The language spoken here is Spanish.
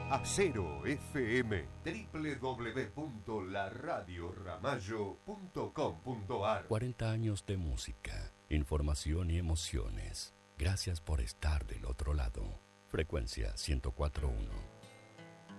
Acero FM, www.laradioramallo.com.ar. 40 años de música, información y emociones. Gracias por estar del otro lado. Frecuencia 104.1.